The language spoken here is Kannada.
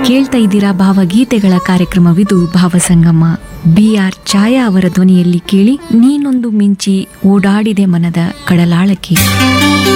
ಕೇಳ್ತಾ ಇದ್ದೀರಾ ಭಾವಗೀತೆಗಳ ಕಾರ್ಯಕ್ರಮವಿದು ಭಾವಸಂಗಮ. BR ಛಾಯಾ ಅವರ ಧ್ವನಿಯಲ್ಲಿ ಕೇಳಿ ನೀನೊಂದು ಮಿಂಚಿ ಓಡಾಡಿದೆ ಮನದ ಕಡಲಾಳಕ್ಕೆ.